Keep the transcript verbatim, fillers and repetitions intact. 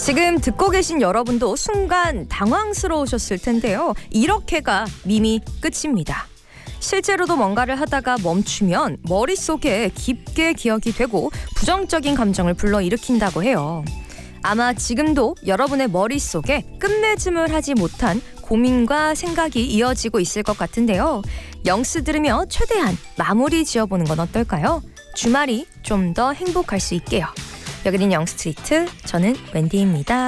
지금 듣고 계신 여러분도 순간 당황스러우셨을 텐데요. 이렇게가 밈이 끝입니다. 실제로도 뭔가를 하다가 멈추면 머릿속에 깊게 기억이 되고 부정적인 감정을 불러일으킨다고 해요. 아마 지금도 여러분의 머릿속에 끝맺음을 하지 못한 고민과 생각이 이어지고 있을 것 같은데요. 영스 들으며 최대한 마무리 지어보는 건 어떨까요? 주말이 좀 더 행복할 수 있게요. 여기는 영스트리트, 저는 웬디입니다.